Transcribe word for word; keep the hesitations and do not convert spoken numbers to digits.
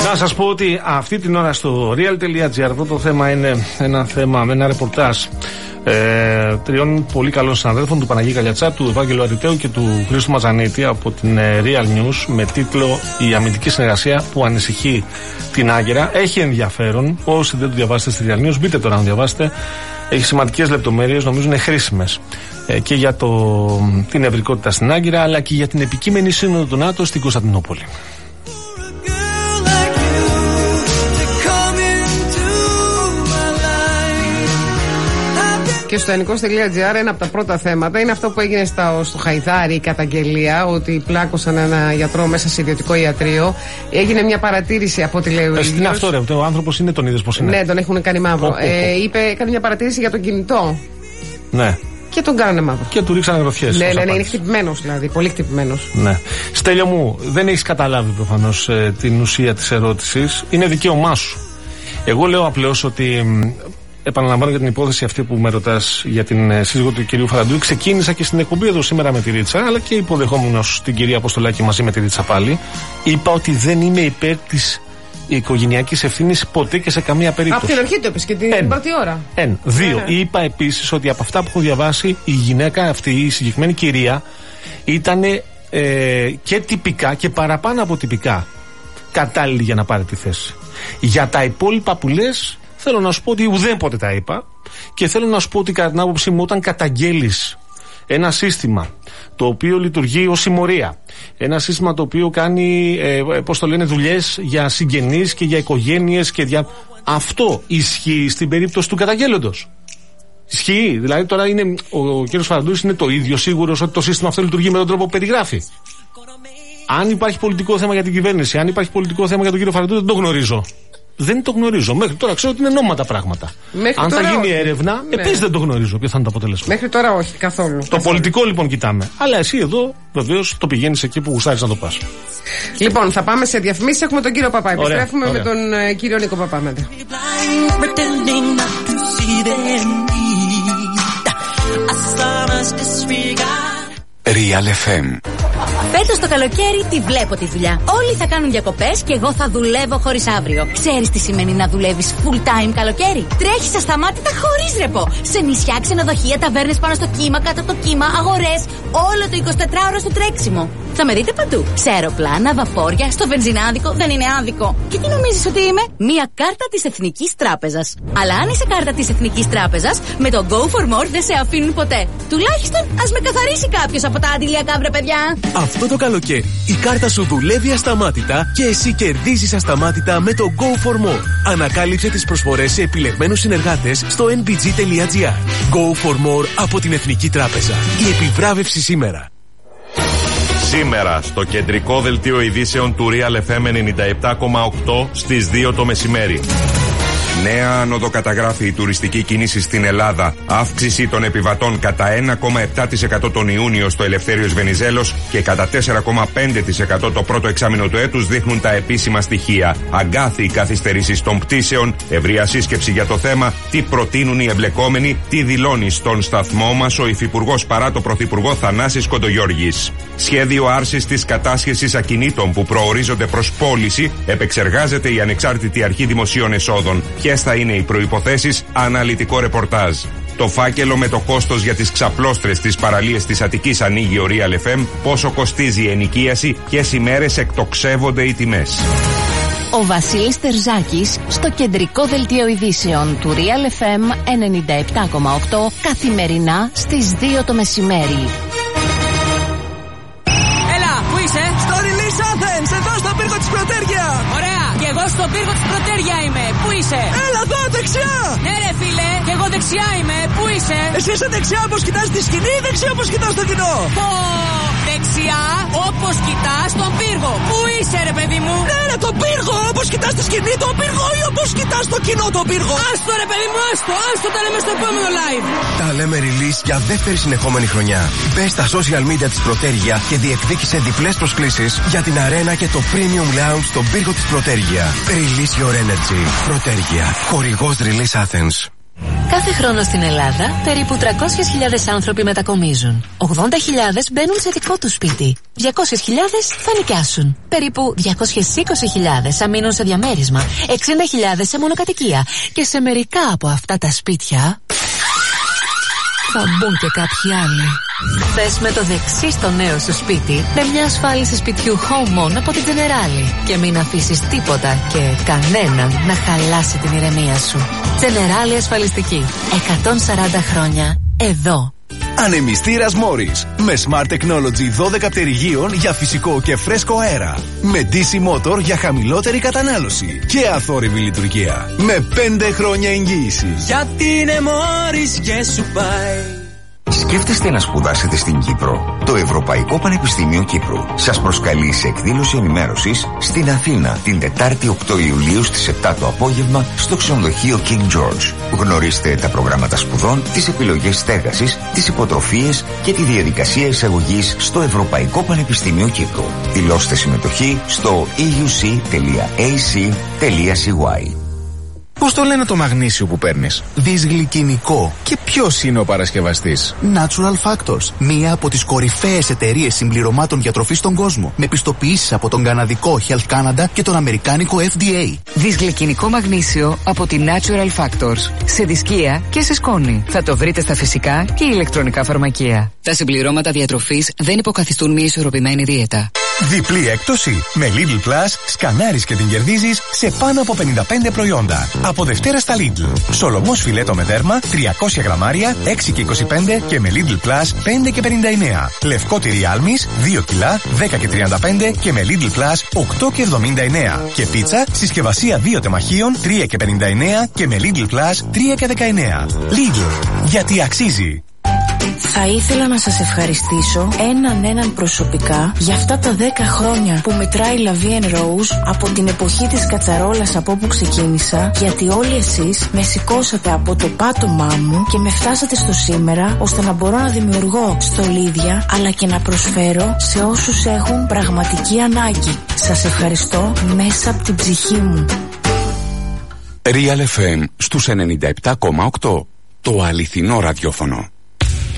Να σας πω ότι αυτή την ώρα στο real.gr αυτό το θέμα είναι ένα θέμα με ένα ρεπορτάζ ε, τριών πολύ καλών συναδέλφων, του Παναγί Καλιατσά, του Ευάγγελου Αριτέου και του Χρήστου Μαζανίτη από την ε, Real News, με τίτλο «Η αμυντική συνεργασία που ανησυχεί την Άγκυρα». Έχει ενδιαφέρον. Όσοι δεν το διαβάσετε στη Real News, μπείτε τώρα να διαβάσετε. Έχει σημαντικές λεπτομέρειες, νομίζω είναι χρήσιμες ε, και για το, την ευρικότητα στην Άγκυρα, αλλά και για την επικείμενη σύνοδο του ΝΑΤΟ στην Κωνσταντινούπολη. Και στο ενικός.gr ένα από τα πρώτα θέματα είναι αυτό που έγινε στο, στο Χαϊδάρι, η καταγγελία ότι πλάκωσαν ένα γιατρό μέσα σε ιδιωτικό ιατρείο. Έγινε μια παρατήρηση από τη λέει ο ίδιος. Είναι αυτό, ρε, ο άνθρωπος είναι, τον είδες πώς είναι? Ναι, τον έχουν κάνει μαύρο. Oh, oh, oh. Ε, είπε, έκανε μια παρατήρηση για το κινητό. Ναι. Και τον κάνανε μαύρο. Και του ρίξανε γροθιές. Ναι, ναι, ναι, είναι χτυπημένος δηλαδή, πολύ χτυπημένος. Ναι. Στέλιο μου, δεν έχεις καταλάβει προφανώς ε, την ουσία της ερώτησης. Είναι δικαίωμά σου. Εγώ λέω απλώς ότι. Επαναλαμβάνω για την υπόθεση αυτή που με ρωτάς για την ε, σύζυγο του κυρίου Φαραντούη. Ξεκίνησα και στην εκπομπή εδώ σήμερα με τη Ρίτσα, αλλά και υποδεχόμενος την κυρία Αποστολάκη μαζί με τη Ρίτσα πάλι. Είπα ότι δεν είμαι υπέρ της οικογενειακής ευθύνης ποτέ και σε καμία περίπτωση. Από την αρχή το είπες και την πρώτη ώρα. Εν. Δύο. Ναι. Είπα επίσης ότι από αυτά που έχω διαβάσει, η γυναίκα αυτή, η συγκεκριμένη κυρία, ήταν ε, και τυπικά και παραπάνω από τυπικά κατάλληλη για να πάρει τη θέση. Για τα υπόλοιπα που λες, θέλω να σου πω ότι ουδέποτε τα είπα, και θέλω να σου πω ότι κατά την άποψή μου, όταν καταγγέλεις ένα σύστημα το οποίο λειτουργεί ως συμμορία, ένα σύστημα το οποίο κάνει ε, πώς το λένε, δουλειές για συγγενείς και για οικογένειες και για... αυτό ισχύει στην περίπτωση του καταγγέλλοντος. Ισχύει. Δηλαδή τώρα είναι, ο, ο κ. Φαραντούης είναι το ίδιο σίγουρος ότι το σύστημα αυτό λειτουργεί με τον τρόπο που περιγράφει? Αν υπάρχει πολιτικό θέμα για την κυβέρνηση, αν υπάρχει πολιτικό θέμα για τον κύριο Φαραντούη, δεν το γνωρίζω. Δεν το γνωρίζω. Μέχρι τώρα ξέρω ότι είναι νόμιμα τα πράγματα. Μέχρι αν θα γίνει όχι. έρευνα, ναι. επίσης δεν το γνωρίζω ποιο θα είναι το αποτέλεσμα. Μέχρι τώρα όχι, καθόλου. Το καθόλου. πολιτικό λοιπόν κοιτάμε. Αλλά εσύ εδώ βεβαίως το πηγαίνεις εκεί που γουστάρεις να το πας. Λοιπόν, θα πάμε σε διαφημίσεις. Έχουμε τον κύριο Παπά. Επιστρέφουμε ωραία. με τον ε, κύριο Νίκο Παπά μετά. Real εφ εμ. Φέτος το καλοκαίρι τη βλέπω τη δουλειά. Όλοι θα κάνουν διακοπές και εγώ θα δουλεύω χωρίς αύριο. Ξέρεις τι σημαίνει να δουλεύεις full time καλοκαίρι? Τρέχεις ασταμάτητα χωρίς ρεπό. Σε νησιά, ξενοδοχεία, ταβέρνες πάνω στο κύμα, κάτω από το κύμα, αγορές. Όλο το εικοσιτετράωρο στο τρέξιμο. Θα με δείτε παντού. Σε αεροπλάνα, βαπόρια, στο βενζινάδικο, δεν είναι άδικο. Και τι νομίζεις ότι είμαι? Μία κάρτα της Εθνικής Τράπεζας. Αλλά αν είσαι κάρτα της Εθνικής Τράπεζας, με το Go for More δεν σε αφήνουν ποτέ. Τουλάχιστον ας με καθαρίσει κάποιος από τα αντιλιακά, βρε παιδιά. Αυτό το καλοκαίρι η κάρτα σου δουλεύει ασταμάτητα και εσύ κερδίζεις ασταμάτητα με το Go for More. Ανακάλυψε τις προσφορές σε επιλεγμένους συνεργάτες στο εν μπι τζι τελεία τζι άρ. Go for More από την Εθνική Τράπεζα. Η επιβράβευση σήμερα. Σήμερα στο κεντρικό δελτίο ειδήσεων του Real εφ εμ ενενήντα επτά κόμμα οκτώ στις δύο το μεσημέρι. Νέα άνοδο καταγράφει η τουριστική κίνηση στην Ελλάδα. Αύξηση των επιβατών κατά ένα κόμμα επτά τοις εκατό τον Ιούνιο στο Ελευθέριος Βενιζέλος και κατά τέσσερα κόμμα πέντε τοις εκατό το πρώτο εξάμηνο του έτους δείχνουν τα επίσημα στοιχεία. Αγκάθι οι καθυστερήσεις των πτήσεων, ευρεία σύσκεψη για το θέμα, τι προτείνουν οι εμπλεκόμενοι, τι δηλώνει στον σταθμό μας ο Υφυπουργός παρά το Πρωθυπουργό Θανάσης Κοντογιώργης. Σχέδιο άρσης της κατάσχεσης ακινήτων που προορίζονται προς πώληση επεξεργάζεται η Ανεξάρτητη Αρχή Δημοσίων Εσόδων. Ποιες θα είναι οι προϋποθέσεις? Αναλυτικό ρεπορτάζ. Το φάκελο με το κόστος για τις ξαπλώστρες στις παραλίες της Αττικής ανοίγει ο Real εφ εμ. Πόσο κοστίζει η ενοικίαση, ποιες ημέρες εκτοξεύονται οι τιμές. Ο Βασίλης Τερζάκης στο κεντρικό δελτίο ειδήσεων του Real εφ εμ ενενήντα επτά κόμμα οκτώ καθημερινά στις δύο το μεσημέρι. Έλα, πού είσαι? Στο Release Athens, εδώ στον πύργο της Πρωτέρια. Ωραία, και εγώ στον πύργο της Πρωτέρια είμαι. Πού είσαι? Έλα εδώ, δεξιά. Ναι ρε φίλε, και εγώ δεξιά είμαι. Πού είσαι? Εσύ είσαι δεξιά όπως κοιτάς τη σκηνή ή δεξιά όπως κοιτάς το κοινό? Πω, δεξιά όπως κοιτάς τον πύργο. Πού είσαι ρε παιδί μου? Ναι ρε, τον πύργο, όπως κοιτάς τη σκηνή τον πύργο ή όπως κοιτάς το κοινό τον πύργο? Άστο ρε παιδί μου, άστο, άστο, τα λέμε στο επόμενο live. Τα λέμε release για δεύτερη συνεχόμενη χρονιά. Μπες στα social media της Πρωτέρια και διεκδίκησε διπλές προσκλήσεις για την αρένα και το premium lounge στον πύργο της Πρωτέρια. Release your energy. Πρωτέρια. Χορηγός Release Athens. Κάθε χρόνο στην Ελλάδα περίπου τριακόσιες χιλιάδες άνθρωποι μετακομίζουν. ογδόντα χιλιάδες μπαίνουν σε δικό τους σπίτι. διακόσιες χιλιάδες θα νοικιάσουν. Περίπου διακόσιες είκοσι χιλιάδες θα μείνουν σε διαμέρισμα. εξήντα χιλιάδες σε μονοκατοικία. Και σε μερικά από αυτά τα σπίτια θα μπουν και κάποιοι άλλοι. Θες με το δεξί στο νέο σου σπίτι με μια ασφάλιση σπιτιού Home On από την Generali. Και μην αφήσεις τίποτα και κανέναν να χαλάσει την ηρεμία σου. Generali ασφαλιστική. εκατόν σαράντα χρόνια εδώ. Ανεμιστήρας Morris. Με Smart Technology δώδεκα πτερυγίων για φυσικό και φρέσκο αέρα. Με ντι σι Motor για χαμηλότερη κατανάλωση. Και αθόρυβη λειτουργία. Με πέντε χρόνια εγγύηση. Γιατί είναι Morris και σου πάει. Σκέφτεστε να σπουδάσετε στην Κύπρο? Το Ευρωπαϊκό Πανεπιστήμιο Κύπρου σας προσκαλεί σε εκδήλωση ενημέρωσης στην Αθήνα την Τετάρτη οκτώ Ιουλίου στις επτά το απόγευμα στο ξενοδοχείο King George. Γνωρίστε τα προγράμματα σπουδών, τις επιλογές στέγασης, τις υποτροφίες και τη διαδικασία εισαγωγής στο Ευρωπαϊκό Πανεπιστήμιο Κύπρου. Δηλώστε συμμετοχή στο ι γιου σι τελεία έι σι τελεία σι γουάι. Πώς το λένε το μαγνήσιο που παίρνεις? Δυσγλυκινικό. Και ποιος είναι ο παρασκευαστής? Natural Factors. Μία από τις κορυφαίες εταιρείες συμπληρωμάτων διατροφής στον κόσμο. Με πιστοποιήσεις από τον καναδικό Health Canada και τον αμερικάνικο εφ ντι έι. Δυσγλυκινικό μαγνήσιο από τη Natural Factors. Σε δισκία και σε σκόνη. Θα το βρείτε στα φυσικά και ηλεκτρονικά φαρμακεία. Τα συμπληρώματα διατροφής δεν υποκαθιστούν μια ισορροπημένη δίαιτα. Διπλή έκπτωση. Με Lidl Plus σκανάρεις και την κερδίζεις σε πάνω από πενήντα πέντε προϊόντα. Από Δευτέρα στα Lidl. Σολομός φιλέτο με δέρμα τριακόσια γραμμάρια έξι και είκοσι πέντε και με Lidl Plus πέντε και πενήντα εννέα. Λευκό τυρί άλμης δύο κιλά δέκα και τριάντα πέντε και με Lidl Plus οκτώ και εβδομήντα εννέα. Και πίτσα συσκευασία δύο τεμαχίων τρία και πενήντα εννέα και με Lidl Plus τρία και δεκαεννέα. Lidl. Γιατί αξίζει. Θα ήθελα να σας ευχαριστήσω έναν έναν προσωπικά για αυτά τα δέκα χρόνια που μετράει La Vie en Rose από την εποχή της κατσαρόλας από όπου ξεκίνησα, γιατί όλοι εσείς με σηκώσατε από το πάτωμά μου και με φτάσατε στο σήμερα ώστε να μπορώ να δημιουργώ στολίδια αλλά και να προσφέρω σε όσους έχουν πραγματική ανάγκη. Σας ευχαριστώ μέσα από την ψυχή μου. Real εφ εμ στους ενενήντα επτά κόμμα οκτώ. Το αληθινό ραδιόφωνο.